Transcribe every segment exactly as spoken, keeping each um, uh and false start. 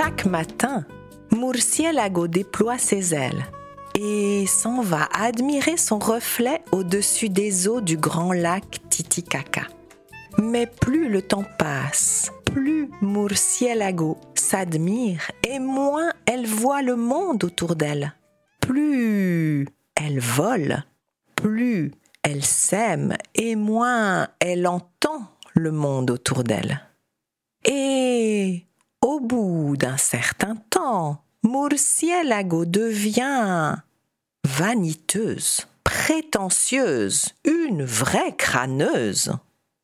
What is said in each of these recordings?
Chaque matin, Murciélago déploie ses ailes et s'en va admirer son reflet au-dessus des eaux du grand lac Titicaca. Mais plus le temps passe, plus Murciélago s'admire et moins elle voit le monde autour d'elle. Plus elle vole, plus elle sème et moins elle entend le monde autour d'elle. Et au bout d'un certain temps, Murciélago devient vaniteuse, prétentieuse, une vraie crâneuse.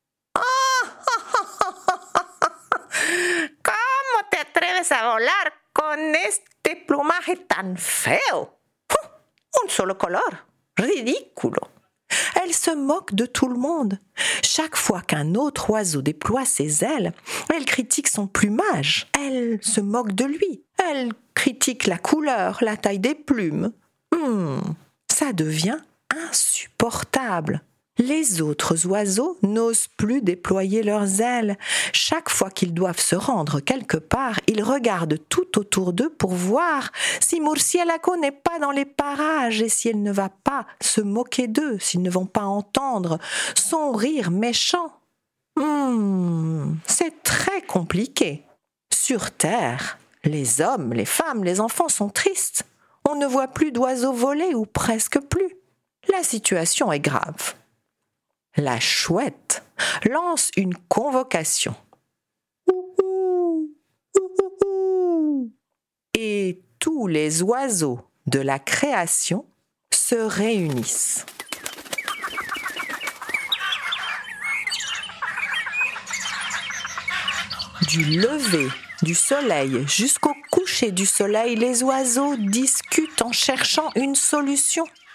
¿Cómo te atreves a volar con este plumaje tan feo? Un solo color. Ridículo. Elle se moque de tout le monde. Chaque fois qu'un autre oiseau déploie ses ailes, elle critique son plumage. Elle se moque de lui. Elle critique la couleur, la taille des plumes. Hmm, ça devient insupportable. Les autres oiseaux n'osent plus déployer leurs ailes. Chaque fois qu'ils doivent se rendre quelque part, ils regardent tout autour d'eux pour voir si Murciélago n'est pas dans les parages et si elle ne va pas se moquer d'eux, s'ils ne vont pas entendre son rire méchant. Hmm, c'est très compliqué. Sur Terre, les hommes, les femmes, les enfants sont tristes. On ne voit plus d'oiseaux voler ou presque plus. La situation est grave. La chouette lance une convocation. Et tous les oiseaux de la création se réunissent. Du lever du soleil jusqu'au coucher du soleil, les oiseaux discutent en cherchant une solution.